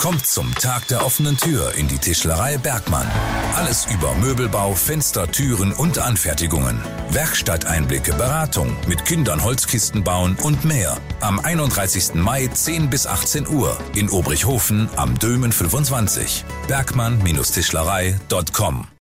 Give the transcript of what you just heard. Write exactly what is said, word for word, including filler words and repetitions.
Kommt zum Tag der offenen Tür in die Tischlerei Bergmann. Alles über Möbelbau, Fenster, Türen und Anfertigungen. Werkstatteinblicke, Beratung, mit Kindern Holzkisten bauen und mehr. Am einunddreißigsten Mai zehn bis achtzehn Uhr in Obrichhofen am Dömen fünfundzwanzig. Bergmann Tischlerei Punkt com